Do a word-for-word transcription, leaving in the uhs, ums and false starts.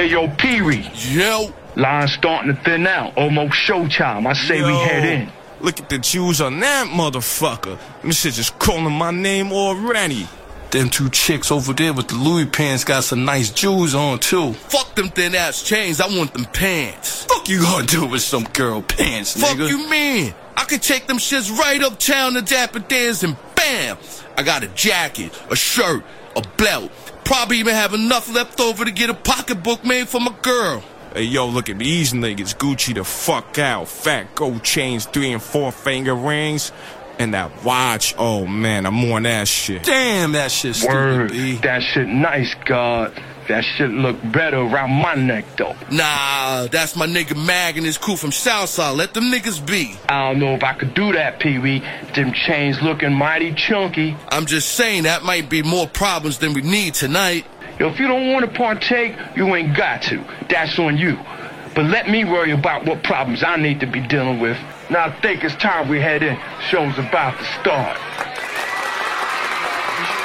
Hey, yo, Pee-wee. Yo. Line starting to thin out. Almost showtime. I say Yo. we head in. Look at the Jews on that motherfucker. Them shit just calling my name already. Them two chicks over there with the Louis pants got some nice jewels on, too. Fuck them thin-ass chains. I want them pants. Fuck you gonna do with some girl pants, Fuck nigga? you mean? I could take them shits right uptown to Dapper Dan's and bam! I got a jacket, a shirt, a belt. Probably even have enough left over to get a pocketbook made for my girl. Hey, yo, look at these niggas. Gucci the fuck out. Fat gold chains, three and four finger rings. And that watch, oh man, I'm on that shit. Damn, that shit stupid, Word. B. That shit nice, God. That shit look better around my neck, though. Nah, that's my nigga Mag and his crew from Southside. Let them niggas be. I don't know if I could do that, Pee-wee. Them chains looking mighty chunky. I'm just saying that might be more problems than we need tonight. Yo, if you don't want to partake, you ain't got to. That's on you. But let me worry about what problems I need to be dealing with. Now I think it's time we head in. Show's about to start.